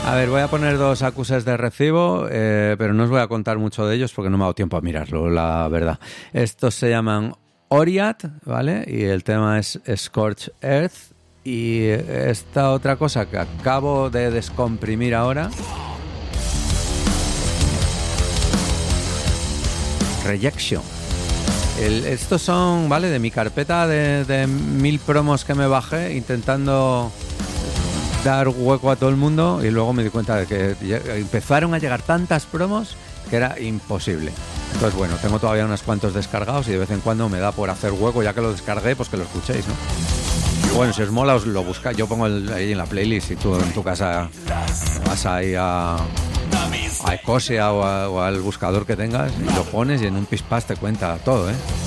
A ver, voy a poner 2 acuses de recibo, pero no os voy a contar mucho de ellos porque no me ha dado tiempo a mirarlo, la verdad. Estos se llaman Oriat, ¿vale? Y el tema es Scorched Earth. Y esta otra cosa que acabo de descomprimir ahora, Rejection. Estos son, ¿vale? De mi carpeta de 1000 promos que me bajé intentando dar hueco a todo el mundo, y luego me di cuenta de que empezaron a llegar tantas promos que era imposible. Entonces, bueno, tengo todavía unos cuantos descargados y de vez en cuando me da por hacer hueco, ya que lo descargué, pues que lo escuchéis, ¿no? Bueno, si os mola, os lo buscáis. Yo pongo ahí en la playlist y tú en tu casa vas ahí a Ecosia o al buscador que tengas y lo pones y en un pispás te cuenta todo, ¿eh?